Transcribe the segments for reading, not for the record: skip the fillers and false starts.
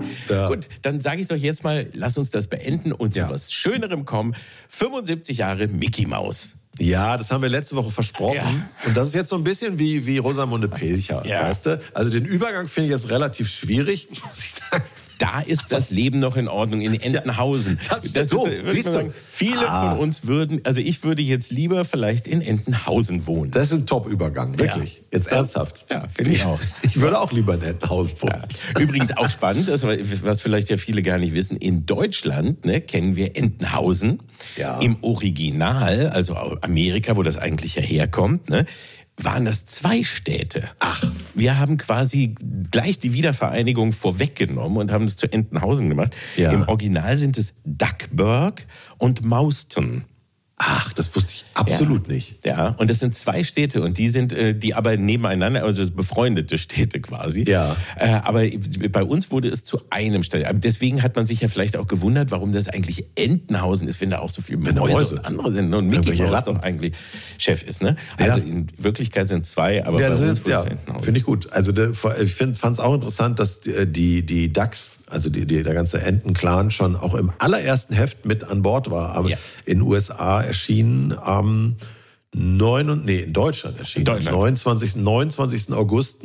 Ja. Gut, dann sage ich doch jetzt mal, lass uns das beenden und zu was Schönerem kommen. 75 Jahre Mickey Maus. Ja, das haben wir letzte Woche versprochen. Ja. Und das ist jetzt so ein bisschen wie Rosamunde Pilcher, weißt du? Also den Übergang finde ich jetzt relativ schwierig, muss ich sagen. Da ist das Leben noch in Ordnung, in Entenhausen. Das so, würde man sagen, viele von uns ich würde jetzt lieber vielleicht in Entenhausen wohnen. Das ist ein Top-Übergang, wirklich. Ja. Jetzt ernsthaft. Ja, finde ich auch. Ich würde auch lieber in Entenhausen wohnen. Ja. Übrigens auch spannend, was vielleicht ja viele gar nicht wissen, in Deutschland kennen wir Entenhausen. Ja. Im Original, also Amerika, wo das eigentlich ja herkommt, waren das 2 Städte. Ach, wir haben quasi gleich die Wiedervereinigung vorweggenommen und haben es zu Entenhausen gemacht. Ja. Im Original sind es Duckburg und Mauston. Ach, das wusste ich absolut nicht. Ja, und das sind 2 Städte und die sind die aber nebeneinander, also befreundete Städte quasi. Ja. Aber bei uns wurde es zu einem Stadt. Aber deswegen hat man sich ja vielleicht auch gewundert, warum das eigentlich Entenhausen ist, wenn da auch so viele Mäuse und andere sind. Und Mickey Maus doch eigentlich Chef ist, ne? Also in Wirklichkeit sind 2, aber bei uns wurde es Entenhausen. Finde ich gut. Also ich fand es auch interessant, dass die Ducks, also der ganze Enten-Clan schon auch im allerersten Heft mit an Bord war. Aber in den USA erschienen am in Deutschland erschienen. Am 29. August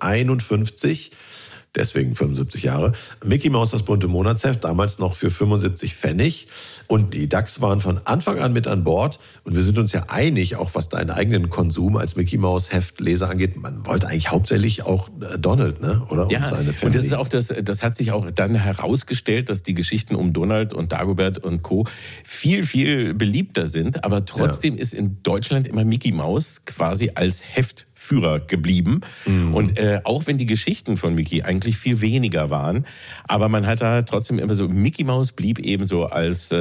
1951. Deswegen 75 Jahre. Mickey Maus, das bunte Monatsheft, damals noch für 75 Pfennig. Und die Ducks waren von Anfang an mit an Bord. Und wir sind uns ja einig, auch was deinen eigenen Konsum als Mickey Maus Heftleser angeht. Man wollte eigentlich hauptsächlich auch Donald, ne? Oder? Ja, und seine Family. und das ist auch das hat sich auch dann herausgestellt, dass die Geschichten um Donald und Dagobert und Co. viel, viel beliebter sind. Aber trotzdem ist in Deutschland immer Mickey Maus quasi als Heftführer geblieben. Und auch wenn die Geschichten von Mickey eigentlich viel weniger waren, aber man hat da trotzdem immer so, Mickey Maus blieb eben so als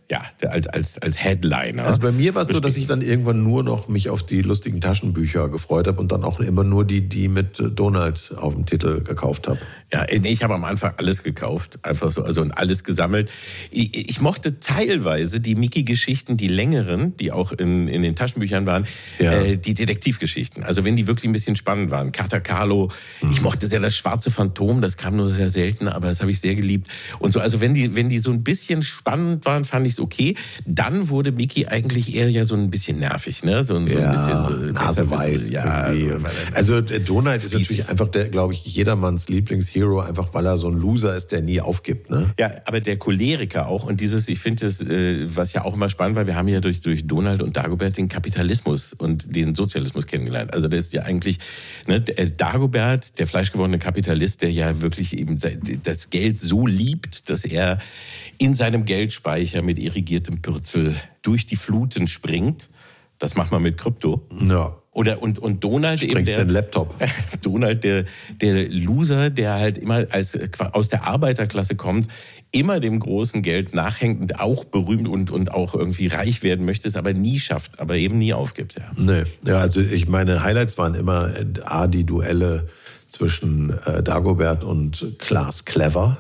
Headliner. Also bei mir war es so, dass ich dann irgendwann nur noch mich auf die lustigen Taschenbücher gefreut habe und dann auch immer nur die mit Donald auf dem Titel gekauft habe. Ja, ich habe am Anfang alles gekauft, einfach so, also und alles gesammelt. Ich mochte teilweise die Mickey-Geschichten, die längeren, die auch in den Taschenbüchern waren, die Detektivgeschichten. Also wenn die wirklich ein bisschen spannend waren. Kater Carlo, ich mochte sehr das schwarze Phantom, das kam nur sehr selten, aber das habe ich sehr geliebt. Und so, also wenn die so ein bisschen spannend waren, fand ich es okay. Dann wurde Mickey eigentlich eher ja so ein bisschen nervig, ne? So ein bisschen so naseweiß. Also Donald ist natürlich einfach glaube ich, jedermanns Lieblingshero, einfach weil er so ein Loser ist, der nie aufgibt, ne? Ja, aber der Choleriker auch und ich finde das, was ja auch immer spannend war, wir haben ja durch Donald und Dagobert den Kapitalismus und den Sozialismus kennengelernt. Also das ist ja eigentlich, ne, Dagobert, der fleischgewordene Kapitalist, der ja wirklich eben das Geld so liebt, dass er in seinem Geldspeicher mit irrigiertem Pürzel durch die Fluten springt. Das macht man mit Krypto. Ja. Und Donald eben den Laptop. Donald, der Loser, der halt immer aus der Arbeiterklasse kommt, immer dem großen Geld nachhängt und auch berühmt und auch irgendwie reich werden möchte, es aber nie schafft, aber eben nie aufgibt. Ja. Nee. Ja, also meine Highlights waren immer die Duelle zwischen Dagobert und Klaas Clever.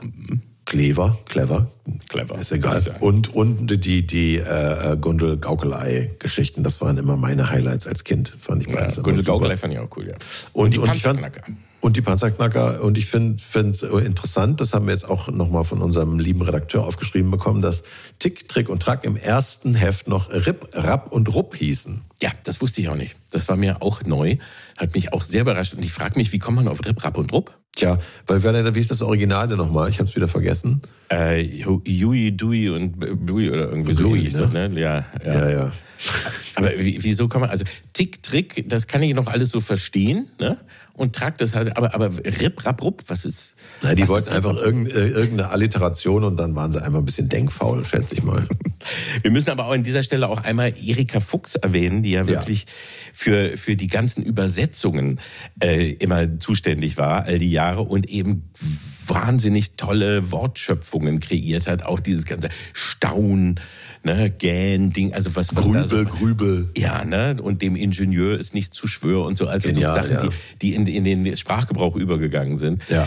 Clever. Ist egal. Und die Gundel Gaukelei-Geschichten, das waren immer meine Highlights als Kind, fand ich beides. Gundel Gaukelei fand ich auch cool, ja. Und die Panzerknacker. Und die Panzerknacker. Und ich finde es interessant, das haben wir jetzt auch nochmal von unserem lieben Redakteur aufgeschrieben bekommen, dass Tick, Trick und Track im ersten Heft noch Rip, Rapp und Rupp hießen. Ja, das wusste ich auch nicht. Das war mir auch neu, hat mich auch sehr überrascht. Und ich frage mich, wie kommt man auf Rip, Rapp und Rupp? Tja, wie ist das Original denn nochmal? Ich habe es wieder vergessen. Huey, Dewey und Bluey oder irgendwie so. Bluey, ne? Ja. Aber wieso kann man, also Tick, Trick, das kann ich noch alles so verstehen, ne? Und Track, das halt, aber Rip, Rapp, Rupp, was ist? Na, die wollten einfach irgendeine Alliteration und dann waren sie einfach ein bisschen denkfaul, schätze ich mal. Wir müssen aber auch an dieser Stelle auch einmal Erika Fuchs erwähnen, die ja wirklich für die ganzen Übersetzungen immer zuständig war, all die Jahre und eben wahnsinnig tolle Wortschöpfungen kreiert hat, auch dieses ganze Staun, ne, Gähn-Ding, also was Grübel. Ja, ne, und dem Ingenieur ist nicht zu schwör und so, also genial, so Sachen, die in den Sprachgebrauch übergegangen sind. Ja.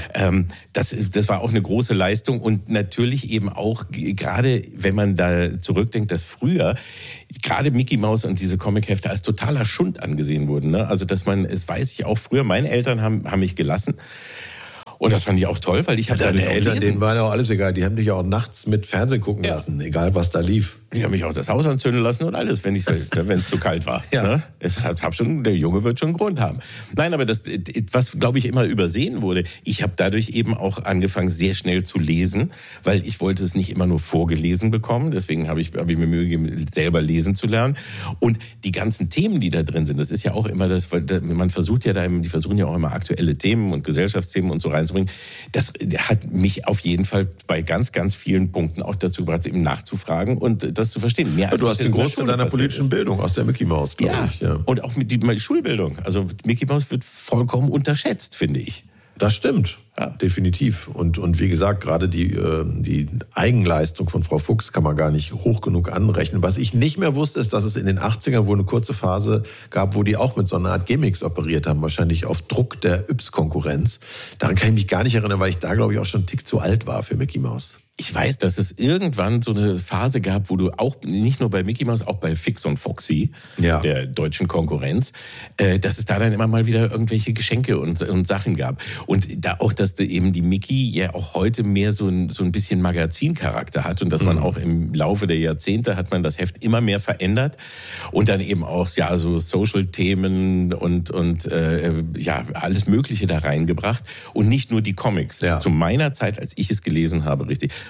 Das war auch eine große Leistung und natürlich eben auch, gerade wenn man da zurückdenkt, dass früher gerade Mickey Maus und diese Comichefte als totaler Schund angesehen wurden, ne? Also, dass man, es weiß ich auch früher, meine Eltern haben mich gelassen. Und das fand ich auch toll, weil ich habe deine Eltern, denen war ja auch alles egal. Die haben dich ja auch nachts mit Fernsehen gucken lassen, egal was da lief. Die haben mich auch das Haus anzünden lassen und alles, wenn es zu kalt war. Ja. Ne? Der Junge wird schon einen Grund haben. Nein, aber das, was glaube ich immer übersehen wurde, ich habe dadurch eben auch angefangen, sehr schnell zu lesen, weil ich wollte es nicht immer nur vorgelesen bekommen. Deswegen habe ich mir Mühe gegeben, selber lesen zu lernen. Und die ganzen Themen, die da drin sind, das ist ja auch immer das, weil man versucht ja die versuchen ja auch immer aktuelle Themen und Gesellschaftsthemen und so reinzubringen. Das hat mich auf jeden Fall bei ganz, ganz vielen Punkten auch dazu gebracht, eben nachzufragen und das zu verstehen. Du hast den Großteil deiner politischen Bildung aus der Mickey Mouse, glaube ich. Ja. Und auch mit die Schulbildung. Also Mickey Mouse wird vollkommen unterschätzt, finde ich. Das stimmt, definitiv. Und wie gesagt, gerade die Eigenleistung von Frau Fuchs kann man gar nicht hoch genug anrechnen. Was ich nicht mehr wusste, ist, dass es in den 80ern wohl eine kurze Phase gab, wo die auch mit so einer Art Gimmicks operiert haben, wahrscheinlich auf Druck der Yps-Konkurrenz. Daran kann ich mich gar nicht erinnern, weil ich da, glaube ich, auch schon einen Tick zu alt war für Mickey Mouse. Ich weiß, dass es irgendwann so eine Phase gab, wo du auch nicht nur bei Mickey Mouse, auch bei Fix und Foxy, der deutschen Konkurrenz, dass es da dann immer mal wieder irgendwelche Geschenke und Sachen gab. Und da auch, dass eben die Mickey ja auch heute mehr so ein bisschen Magazincharakter hat und dass man auch im Laufe der Jahrzehnte hat man das Heft immer mehr verändert und dann eben auch so Social-Themen und alles Mögliche da reingebracht und nicht nur die Comics. Ja. Zu meiner Zeit, als ich es gelesen habe,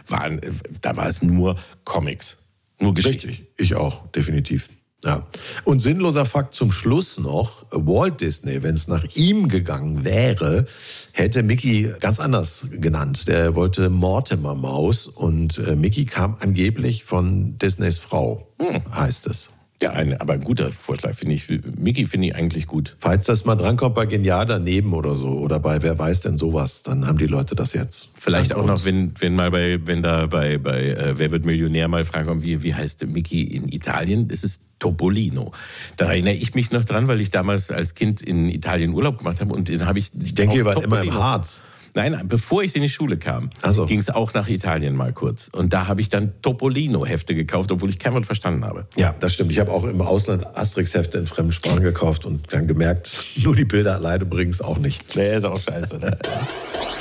da war es nur Comics, nur Geschichten. Richtig, ich auch, definitiv. Ja. Und sinnloser Fakt zum Schluss noch, Walt Disney, wenn es nach ihm gegangen wäre, hätte Mickey ganz anders genannt. Der wollte Mortimer Maus und Mickey kam angeblich von Disneys Frau, heißt es. Ja, aber ein guter Vorschlag, finde ich. Mickey finde ich eigentlich gut. Falls das mal drankommt bei Genial daneben oder so, oder bei Wer weiß denn sowas, dann haben die Leute das jetzt. Vielleicht auch noch, wenn da bei Wer wird Millionär mal fragen kommt, wie heißt Mickey in Italien? Das ist Topolino. Da erinnere ich mich noch dran, weil ich damals als Kind in Italien Urlaub gemacht habe und den habe ich. Ich denke, ihr wart immer im Harz. Nein, bevor ich in die Schule kam, ging es auch nach Italien mal kurz. Und da habe ich dann Topolino-Hefte gekauft, obwohl ich kein Wort verstanden habe. Ja, das stimmt. Ich habe auch im Ausland Asterix-Hefte in fremden Sprachen gekauft und dann gemerkt, nur die Bilder alleine bringen es auch nicht. Nee, ist auch scheiße. Ne?